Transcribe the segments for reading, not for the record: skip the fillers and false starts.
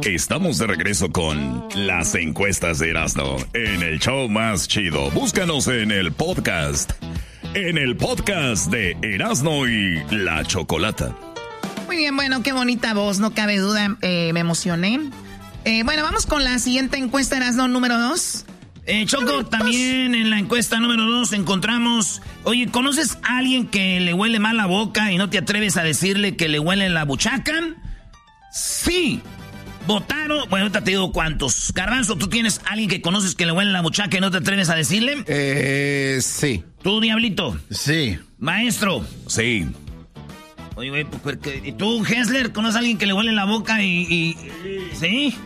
Estamos de regreso con las encuestas de Erasmo en el show más chido. Búscanos en el podcast. En el podcast de Erasmo y la Chocolata. Muy bien, bueno, qué bonita voz, no cabe duda, me emocioné. Bueno, vamos con la siguiente encuesta, Erasmo, número 2. Choco, también en la encuesta número 2 encontramos... Oye, ¿conoces a alguien que le huele mal la boca y no te atreves a decirle que le huele la buchaca? Sí. Votaron... Bueno, ahorita te digo cuántos. Garbanzo, ¿tú tienes a alguien que conoces que le huele la buchaca y no te atreves a decirle? Sí. ¿Tú, Diablito? Sí. Maestro. Sí. Oye, güey, ¿y tú, Hessler, conoces a alguien que le huele la boca y... ¿Sí?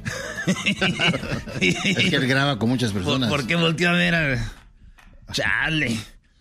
Es que él graba con muchas personas. ¿Por qué volteó a ver a... Chale.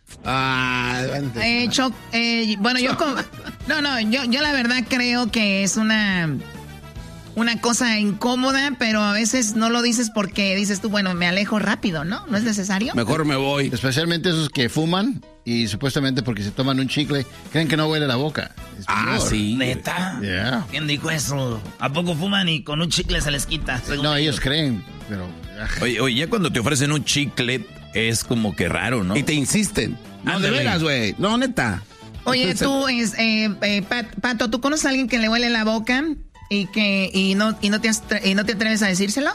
Bueno, yo la verdad creo que es una cosa incómoda, pero a veces no lo dices porque dices tú, bueno, me alejo rápido, ¿no? ¿No es necesario? Mejor me voy. Especialmente esos que fuman y supuestamente porque se toman un chicle, creen que no huele la boca. Sí. ¿Neta? Yeah. ¿Quién dijo eso? ¿A poco fuman y con un chicle se les quita? No, ellos creen, pero... Oye, ya cuando te ofrecen un chicle es como que raro, ¿no? Y te insisten. No, de veras, güey. No, neta. Oye, tú, Pato, ¿tú conoces a alguien que le huele la boca y no te atreves a decírselo?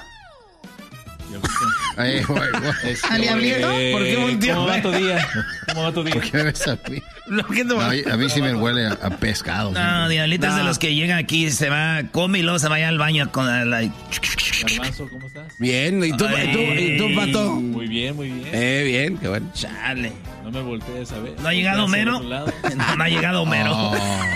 ¿Al Diablito? ¿Por qué volteó? ¿Cómo va tu día? ¿Por qué me ves a mí? A mí sí me huele a pescado. No, Diablito es de los que llega aquí, se va, come y luego se va al baño con la... Garbanzo, ¿cómo estás? Bien, ¿y tú, Pato? Muy bien, muy bien. Bien, qué bueno. Chale. No me voltees a ver. ¿No ha llegado Homero? No ha llegado Homero.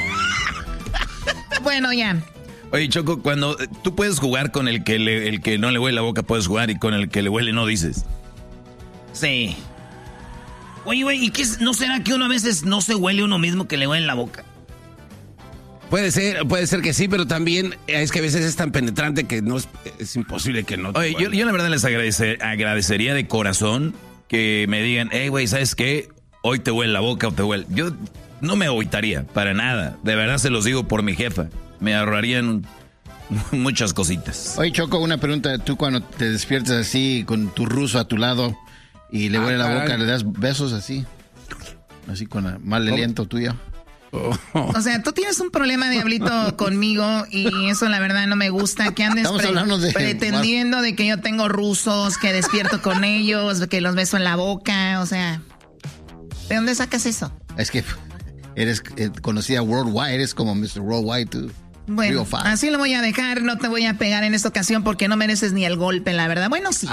Bueno, ya. Oye, Choco, cuando tú puedes jugar con el que no le huele la boca, puedes jugar, y con el que le huele no dices. Sí. Oye, güey, ¿y qué no será que uno a veces no se huele uno mismo que le huele la boca? Puede ser que sí, pero también es que a veces es tan penetrante que no es imposible que no. Oye, yo la verdad les agradecería de corazón que me digan, hey, güey, ¿sabes qué? Hoy te huele la boca o te huele. Yo no me agüitaría para nada. De verdad se los digo por mi jefa. Me ahorrarían muchas cositas. Oye, Choco, una pregunta. Tú cuando te despiertas así con tu ruso a tu lado y le huele la boca, ¿le das besos así? Así con mal aliento tuyo. O sea, tú tienes un problema, Diablito, conmigo y eso la verdad no me gusta. Que andes pretendiendo de que yo tengo rusos, que despierto con ellos, que los beso en la boca, o sea... ¿De dónde sacas eso? Es que eres conocida worldwide, eres como Mr. Worldwide, tú. Bueno, así lo voy a dejar, no te voy a pegar en esta ocasión porque no mereces ni el golpe, la verdad. Bueno, sí.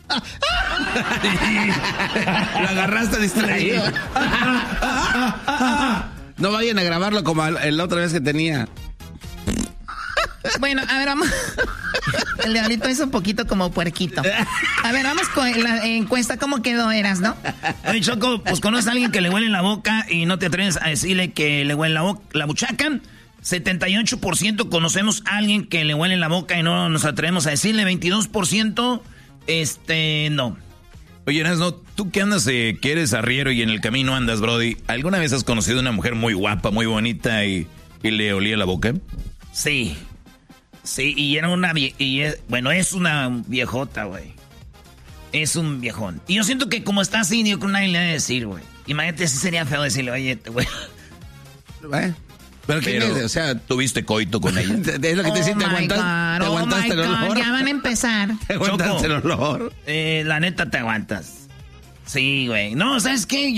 Lo agarraste distraído. No vayan a grabarlo como la otra vez que tenía. Bueno, a ver, vamos. El Diablito es un poquito como puerquito. A ver, vamos con la encuesta. ¿Cómo quedó, no? Oye, Choco, pues conoces a alguien que le huele la boca y no te atreves a decirle que le huele la buchaca. 78% conocemos a alguien que le huele la boca y no nos atrevemos a decirle. 22%, no. Oye, Erasmo, tú que andas, que eres arriero y en el camino andas, brody, ¿alguna vez has conocido a una mujer muy guapa, muy bonita y le olía la boca? Sí. Sí, y era es una viejota, güey. Es un viejón. Y yo siento que como está así, yo con nadie le voy a decir, güey. Imagínate, sí sería feo decirle, oye, güey. Pero ¿qué dices? O sea, ¿tuviste coito con ella? Es lo que te decía, ¿te aguantaste el olor? Ya van a empezar. ¿Te aguantaste el olor? La neta te aguantas. Sí, güey. No, ¿sabes qué?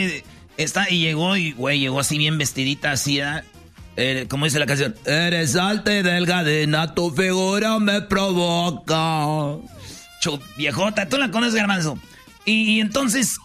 Llegó así bien vestidita, así, como dice la canción, eres alta y delgadina, tu figura me provoca. Viejota, tú la conoces, Garbanzo. Y entonces,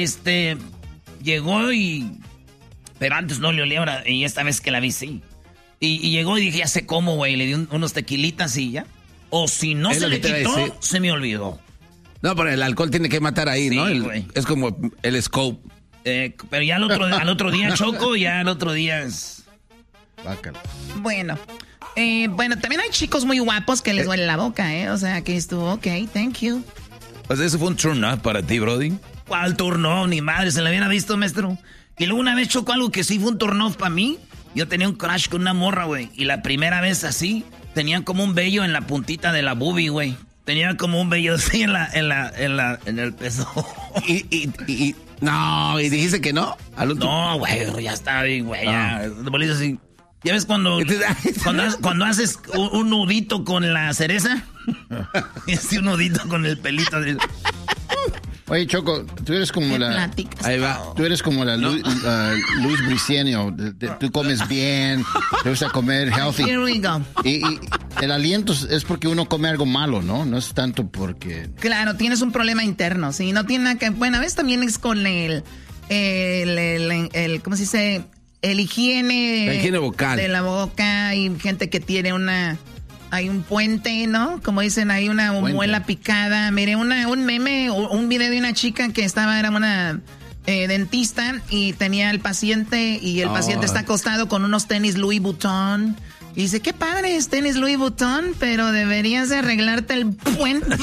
llegó pero antes no le olía, ahora, y esta vez que la vi, sí. Y llegó y dije, ya sé cómo, güey, le di unos tequilitas y ya. O si no se le quitó, se me olvidó. No, pero el alcohol tiene que matar ahí, sí, ¿no? Es como el scope. Pero ya al otro día, Choco, ya al otro día es... Bácalo. Bueno, también hay chicos muy guapos que les huele la boca, O sea, que estuvo, ok, thank you. Pues eso fue un turn up para ti, brody. ¿Cuál turn up? Ni madre, se la hubiera visto, maestro. Y luego una vez chocó algo que sí fue un turn off para mí. Yo tenía un crush con una morra, güey. Y la primera vez así, tenían como un vello en la puntita de la boobie, güey. Tenía como un vello así en el peso. Y dijiste que no. No, güey, ya está bien, güey. Ya, así. ¿Ya ves cuando haces un nudito con la cereza? Es un nudito con el pelito. Oye, Choco, tú eres como la... Ahí va. Tú eres como la Luis Briceño. Tú comes bien, te gusta comer healthy. Here we go. Y el aliento es porque uno come algo malo, ¿no? No es tanto porque... Claro, tienes un problema interno, sí. No tiene nada que... Bueno, a veces también es con el ¿cómo se dice? La higiene vocal. De la boca. Hay gente que tiene hay un puente, ¿no? Como dicen, hay una muela picada. Miré un meme, un video de una chica que era una dentista y tenía el paciente y el paciente está acostado con unos tenis Louis Vuitton. Y dice, qué padre es tenis Louis Vuitton, pero deberías de arreglarte el puente.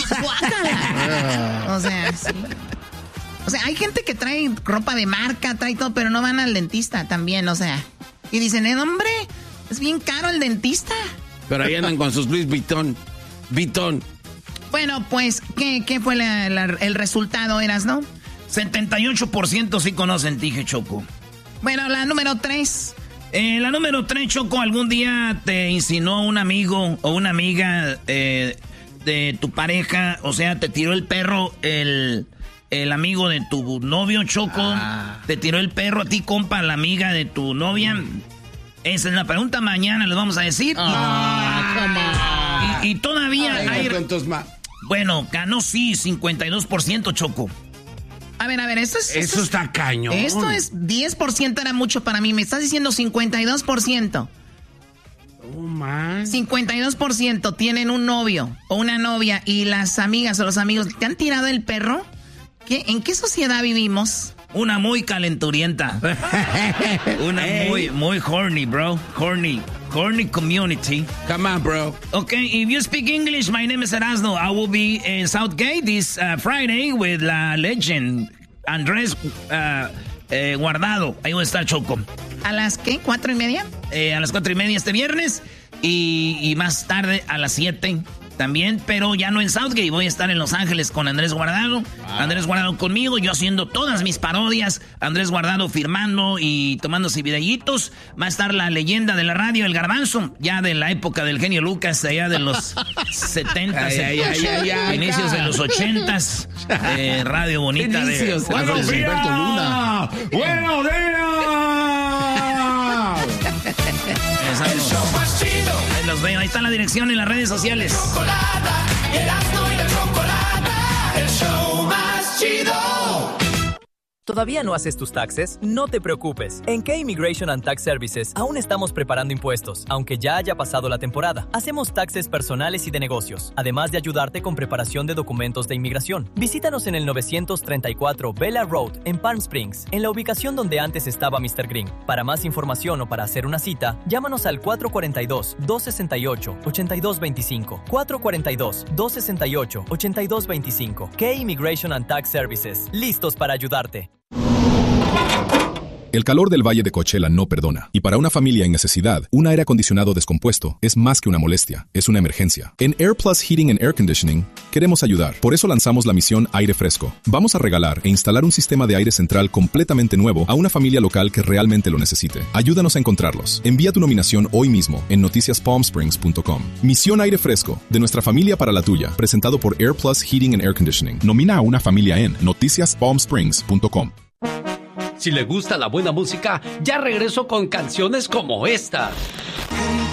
O sea, sí. O sea, hay gente que trae ropa de marca, trae todo, pero no van al dentista también, o sea. Y dicen, hombre, es bien caro el dentista. Pero ahí andan con sus Louis Vuitton. Bueno, pues, ¿qué fue el resultado, Erasno? 78% sí conocen, dije, Choco. Bueno, la número 3. La número 3, Choco, algún día te insinuó un amigo o una amiga de tu pareja, o sea, te tiró el perro el amigo de tu novio, Choco. Te tiró el perro a ti, compa, la amiga de tu novia. Esa es la pregunta, mañana les vamos a decir. Y todavía hay... Bueno, ganó sí, 52%, Choco. A ver, eso está cañón. Esto es 10%, era mucho para mí. Me estás diciendo 52%. Oh, man. 52% tienen un novio o una novia y las amigas o los amigos te han tirado el perro. ¿En qué sociedad vivimos? Una muy calenturienta. Una muy horny, bro. Horny community. Come on, bro. Okay, if you speak English, my name is Erasno. I will be in Southgate this Friday with la legend Andrés Guardado. Ahí voy a estar, Choco. ¿A las qué? ¿4:30? A las 4:30 este viernes. Y más tarde a las 7 también, pero ya no en Southgate. Voy a estar en Los Ángeles con Andrés Guardado. Wow. Andrés Guardado conmigo, yo haciendo todas mis parodias. Andrés Guardado firmando y tomándose videitos. Va a estar la leyenda de la radio, el Garbanzo, ya de la época del genio Lucas, allá de los 70, inicios de los 80s. Radio bonita de... ¡Buenos días! ¡Buenos días! El show más chido. Ahí los veo, ahí está la dirección en las redes sociales. Erasmo y la Chocolata, el show más chido. ¿Todavía no haces tus taxes? No te preocupes. En K-Immigration and Tax Services aún estamos preparando impuestos, aunque ya haya pasado la temporada. Hacemos taxes personales y de negocios, además de ayudarte con preparación de documentos de inmigración. Visítanos en el 934 Bella Road, en Palm Springs, en la ubicación donde antes estaba Mr. Green. Para más información o para hacer una cita, llámanos al 442-268-8225. 442-268-8225. K-Immigration and Tax Services. Listos para ayudarte. El calor del Valle de Coachella no perdona. Y para una familia en necesidad, un aire acondicionado descompuesto es más que una molestia, es una emergencia. En Air Plus Heating and Air Conditioning, queremos ayudar. Por eso lanzamos la misión Aire Fresco. Vamos a regalar e instalar un sistema de aire central completamente nuevo a una familia local que realmente lo necesite. Ayúdanos a encontrarlos. Envía tu nominación hoy mismo en noticiaspalmsprings.com. Misión Aire Fresco, de nuestra familia para la tuya, presentado por Air Plus Heating and Air Conditioning. Nomina a una familia en noticiaspalmsprings.com. Si le gusta la buena música, ya regreso con canciones como esta.